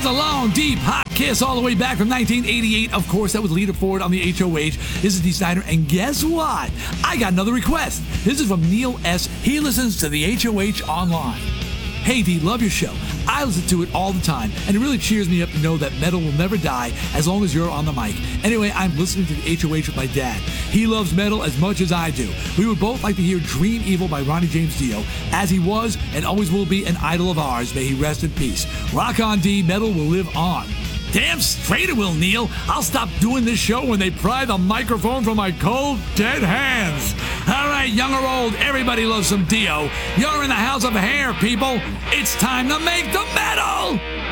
That's a long, deep, hot kiss all the way back from 1988. Of course, that was Lita Ford on the HOH. This is Dee Snider, and guess what? I got another request. This is from Neil S. He listens to the HOH online. Hey, Dee, love your show. I listen to it all the time, and it really cheers me up to know that metal will never die as long as you're on the mic. Anyway, I'm listening to the HOH with my dad. He loves metal as much as I do. We would both like to hear Dream Evil by Ronnie James Dio, as he was and always will be an idol of ours. May he rest in peace. Rock on, Dee. Metal will live on. Damn straight it will, Neil. I'll stop doing this show when they pry the microphone from my cold, dead hands. All right, young or old, everybody loves some Dio. You're in the house of hair, people. It's time to make the metal!